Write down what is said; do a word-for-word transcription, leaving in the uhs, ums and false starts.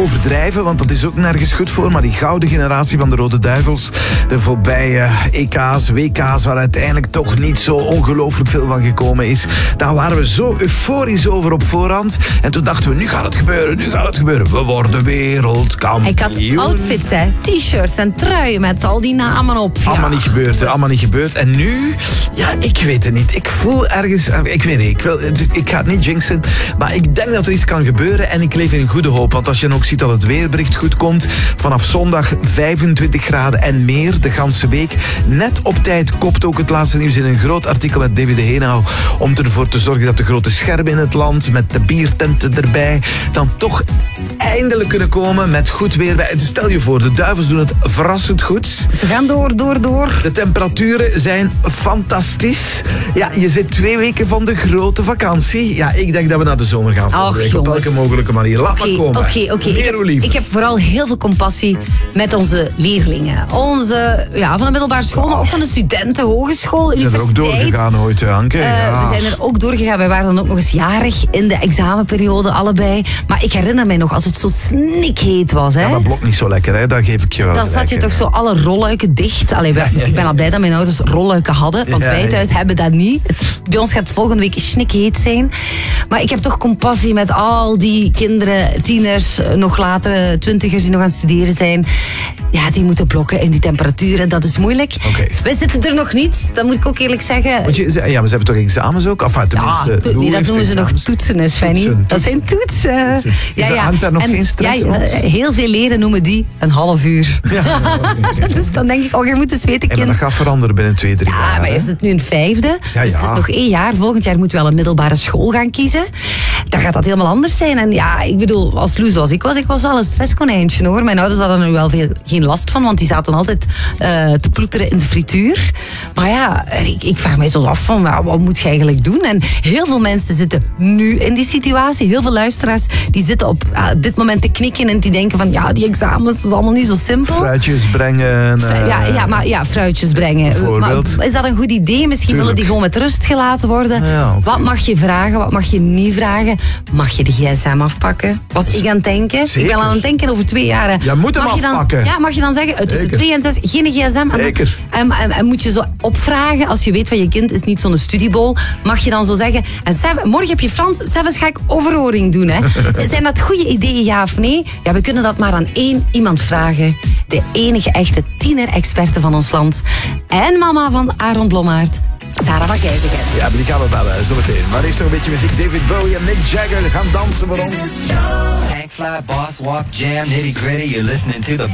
overdrijven, want dat is ook nergens goed voor. Maar die gouden generatie van de Rode Duivels, de voorbije E K's, W K's, waar uiteindelijk toch niet zo ongelooflijk veel van gekomen is. Daar waren we zo euforisch over op voorhand. En toen dachten we, nu gaat het gebeuren, nu gaat het gebeuren. We worden wereldkampioen. Ik had outfits, hè. T-shirts en truien met al die namen op. Ja. Allemaal niet gebeurd, hè. Allemaal niet gebeurd. En nu, ja, ik weet het niet. Ik voel ergens, ik weet niet, ik, wil, ik ga het niet jinxen, maar ik denk dat er iets kan gebeuren en ik leef in goede hoop. Want als je dan ook ziet dat het weerbericht goed komt, vanaf zondag vijfentwintig graden en meer de ganse week. Net op tijd kopt ook het laatste nieuws in een groot artikel met David de Henau om ervoor te zorgen dat de grote schermen in het land met de biertenten erbij dan toch eindelijk kunnen komen met goed weer. Dus stel je voor, de Duivels doen het verrassend goed. Ze gaan door, door, door. De temperaturen zijn fantastisch. Ja, je zit twee weken van de grote vakantie. Ja, ik denk dat we naar de zomer gaan volgende week. Op elke mogelijke manier. Laat okay, maar komen. Oké, okay, oké. Okay. Ik, ik heb vooral heel veel compassie met onze leerlingen. Onze, ja, van de middelbare school, maar ook van de studenten, hogeschool, we universiteit. We zijn er ook doorgegaan ooit, Anke. Uh, ja. We zijn er ook doorgegaan. Wij waren dan ook nog eens jarig in de examenperiode, allebei. Maar ik herinner mij nog, als het zo snikheet was. Hè, ja, maar blok niet zo lekker, hè? Dat geef ik je wel. Dan zat je toch zo alle rolluiken dicht. Allee, wij, ja, ja, ja. Ik ben al blij dat mijn ouders rolluiken hadden, want ja, wij thuis ja. hebben dat niet. Het, bij ons gaat het volgende week snikheet zijn. Maar ik heb toch compassie met al die kinderen, tieners, nog latere twintigers die nog aan het studeren zijn. Ja, die moeten blokken in die temperaturen. Dat is moeilijk. Okay. Wij zitten er nog niet, dat moet ik ook eerlijk zeggen. Want je, ja, maar ze hebben toch examens ook? Enfin, tenminste, ja, to- nee, dat noemen ze nog toetsen, is Fanny. Toetsen, dat zijn toetsen. toetsen. Ja, ja. Hangt daar nog en, geen stress ja, rond? Heel veel leren noemen die een half uur. Ja, dus dan denk ik, oh, je moet eens weten, kind. En dat gaat veranderen binnen twee, drie ja, jaar. Ja, maar is het nu een vijfde? Ja, dus ja. het is nog één jaar. Volgend jaar moeten we wel een middelbare school gaan kiezen. Dan gaat dat helemaal anders zijn. En ja, ik bedoel, als Loes was ik was, ik was wel een stresskonijntje, hoor. Mijn ouders hadden er wel veel, geen last van, want die zaten altijd uh, te ploeteren in de frituur. Maar ja, ik, ik vraag mij zo af van, wat, wat moet je eigenlijk doen? En heel veel mensen zitten nu in die situatie. Heel veel luisteraars, die zitten op uh, dit moment te knikken en die denken van, ja, die examens, dat is allemaal niet zo simpel. Fruitjes brengen. Uh, ja, ja, maar ja, fruitjes brengen. Bijvoorbeeld. Maar is dat een goed idee? Misschien Tuurlijk. willen die gewoon met rust gelaten worden. Ja, okay. Wat mag je vragen, wat mag je niet vragen? Mag je de gsm afpakken? Was ik aan het denken? Zeker. Ik ben aan het denken over twee jaar. Ja, moet hem mag afpakken. Je dan, ja, mag je dan zeggen, tussen Zeker. twee en zes, geen gsm? Zeker. En, en, en moet je zo opvragen, als je weet van je kind is niet zo'n studiebol, mag je dan zo zeggen, en Sev, morgen heb je Frans, zelfs ga ik overhoring doen. Hè. Zijn dat goede ideeën, ja of nee? Ja, we kunnen dat maar aan één iemand vragen. De enige echte tiener-experte van ons land. En mama van Aaron Blommaert. Sarah van Gijzegen. Ja, die gaan we bellen, zo meteen. Maar eerst nog een beetje muziek. David Bowie en Mick Jagger gaan dansen voor ons. Hank Fly, Boss Walk, Jam, Nitty Gritty. You're listening to the